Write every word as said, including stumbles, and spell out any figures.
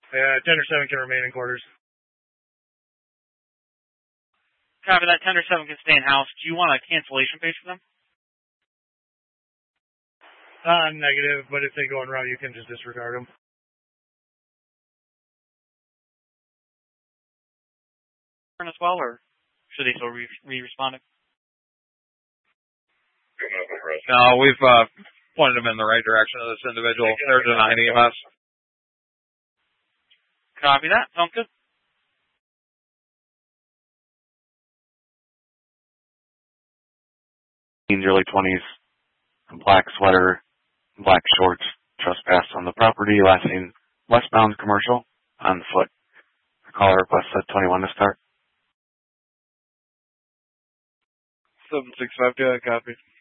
Yeah, ten or seven can remain in quarters. Copy that. ten or seven can stay in house. Do you want a cancellation page for them? Uh, negative, but if they go en route, you can just disregard them. As well, or should they still re-responding? No, we've uh, pointed them in the right direction of this individual. They're denying E M S. Copy that. Sounds good. Teens, early twenties, black sweater, black shorts, trespassed on the property, last seen westbound commercial, on foot. Caller request at twenty-one to start. seven six five, yeah, copy.